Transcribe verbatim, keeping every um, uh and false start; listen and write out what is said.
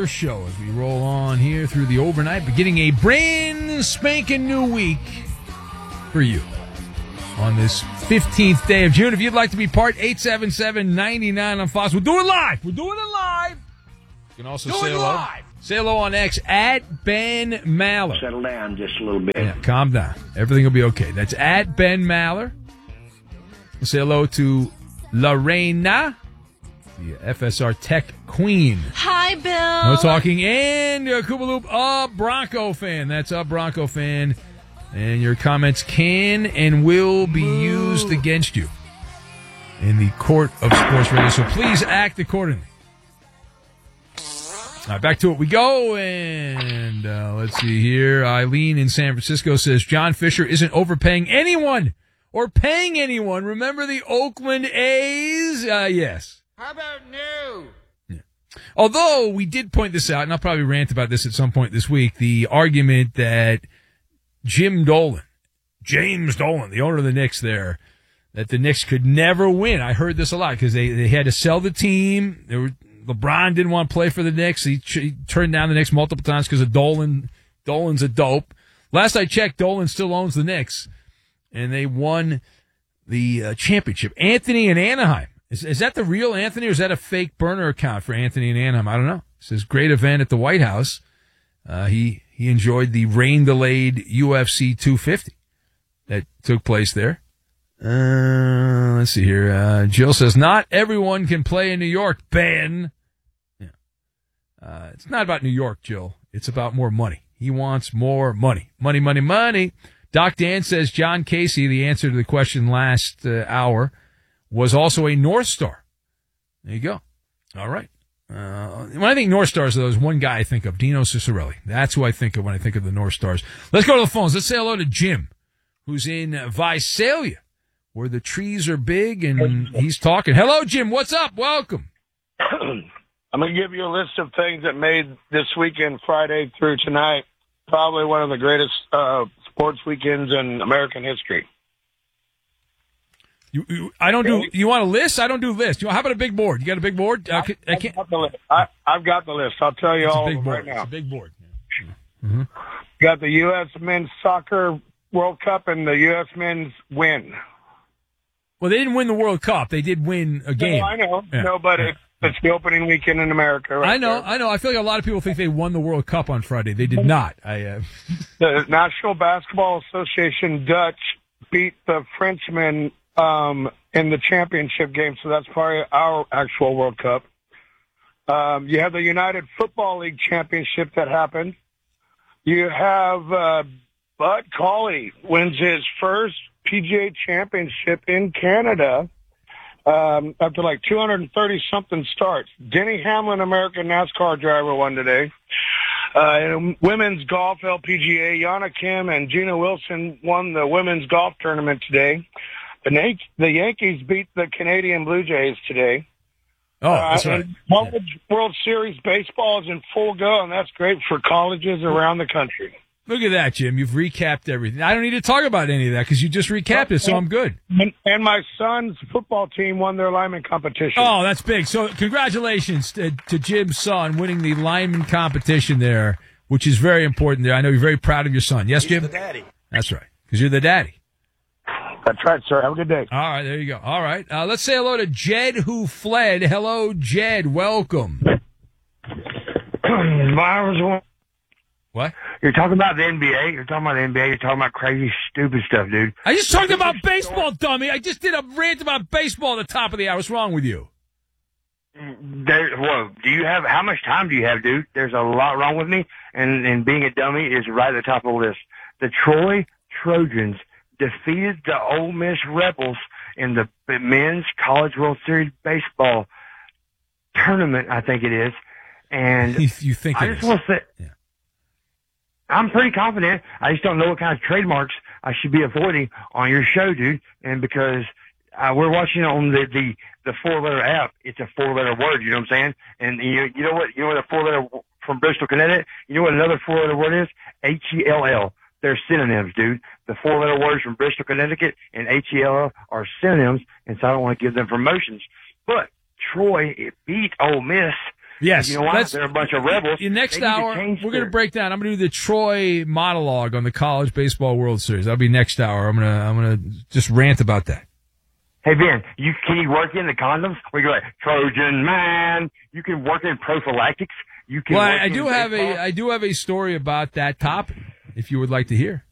Maller Show as we roll on here through the overnight, beginning a brand spanking new week for you on this fifteenth day of June. If you'd like to be part, eight seven seven, nine nine on Fox. We'll do it live. We're doing it live. You can also do say hello. Live. Say hello on X at Ben Maller. Settle down just a little bit. Yeah, calm down. Everything will be okay. That's at Ben Maller. Say hello to Lorena, the F S R Tech Queen. Hi, Bill. No talking. And uh, Koopaloop, a Bronco fan. That's a Bronco fan. And your comments can and will be Ooh. used against you in the court of sports radio. So please act accordingly. All right, back to it we go. And uh, let's see here. Eileen in San Francisco says John Fisher isn't overpaying anyone or paying anyone. Remember the Oakland A's? Uh, yes. How about no? Yeah. Although we did point this out, and I'll probably rant about this at some point this week, the argument that Jim Dolan, James Dolan, the owner of the Knicks there, that the Knicks could never win. I heard this a lot because they, they had to sell the team. They were, LeBron didn't want to play for the Knicks. He, he turned down the Knicks multiple times because of Dolan. Dolan's a dope. Last I checked, Dolan still owns the Knicks. And they won the uh, championship. Anthony in Anaheim. Is, is that the real Anthony, or is that a fake burner account for Anthony in Anaheim? I don't know. It says great event at the White House. Uh, he he enjoyed the rain-delayed U F C two fifty that took place there. Uh, let's see here. Uh, Jill says, not everyone can play in New York, Ben. Yeah. Uh, it's not about New York, Jill. It's about more money. He wants more money. Money, money, money. Doc Dan says John Casey, the answer to the question last uh, hour, was also a North Star. There you go. All right. Uh, when I think North Stars, though, there's one guy I think of, Dino Ciccarelli. That's who I think of when I think of the North Stars. Let's go to the phones. Let's say hello to Jim, who's in uh, Visalia, where the trees are big, and he's talking. Hello, Jim. What's up? Welcome. I'm going to give you a list of things that made this weekend, Friday through tonight, probably one of the greatest uh sports weekends in American history. You, you, I don't do. You want a list? I don't do lists. You, how about a big board? You got a big board? Uh, I, I can't. I've got the list. I, I've got the list. I'll tell you it's all a big of them board. right now. It's a big board. Mm-hmm. You got the U S Men's Soccer World Cup and the U S Men's win. Well, they didn't win the World Cup. They did win a game. No, I know. Yeah. No, but yeah. it's, it's the opening weekend in America. Right I know. there. I know. I feel like a lot of people think they won the World Cup on Friday. They did not. I. Uh... The National Basketball Association Dutch beat the Frenchmen um, in the championship game, so that's probably our actual World Cup. Um, you have the United Football League championship that happened. You have uh, Bud Cauley wins his first P G A championship in Canada um, after like two hundred thirty-something starts. Denny Hamlin, American NASCAR driver, won today. Uh, in women's golf, L P G A, Yana Kim and Gina Wilson won the women's golf tournament today. The, Yan- the Yankees beat the Canadian Blue Jays today. Oh, that's uh, right. And College World Series baseball is in full go, and that's great for colleges around the country. Look at that, Jim. You've recapped everything. I don't need to talk about any of that because you just recapped it, so I'm good. And, and my son's football team won their lineman competition. Oh, that's big. So congratulations to, to Jim's son winning the lineman competition there, which is very important there. I know you're very proud of your son. Yes, Jim? He's the daddy. That's right, because you're the daddy. That's right, sir. Have a good day. All right, there you go. All right. Uh, let's say hello to Jed, who fled. Hello, Jed. Welcome. What? You're talking about the N B A. You're talking about the N B A. You're talking about crazy, stupid stuff, dude. I just talked about baseball, dummy. I just did a rant about baseball at the top of the hour. What's wrong with you? There, whoa, do you have, how much time do you have, dude? There's a lot wrong with me, and, and being a dummy is right at the top of the list. The Troy Trojans defeated the Ole Miss Rebels in the Men's College World Series baseball tournament, I think it is. And you, you think I it just is. want to say, yeah. I'm pretty confident. I just don't know what kind of trademarks I should be avoiding on your show, dude. And because uh, we're watching on the, the, the four-letter app, it's a four-letter word, you know what I'm saying? And you, you know what, you know what a four-letter from Bristol, Connecticut? You know what another four-letter word is? H E L L. They're synonyms, dude. The four-letter words from Bristol, Connecticut and H E L L are synonyms, and so I don't want to give them promotions. But Troy it beat Ole Miss Yes. You know why? They're a bunch of rebels. In next They need to hour, change we're their- going to break down. I'm going to do the Troy monologue on the College Baseball World Series. That'll be next hour. I'm going to I'm going to just rant about that. Hey, Ben, you can you work in the condoms? We go like, Trojan man. You can work in prophylactics. You can Well, work I, I in do have baseball. a I do have a story about that topic, if you would like to hear.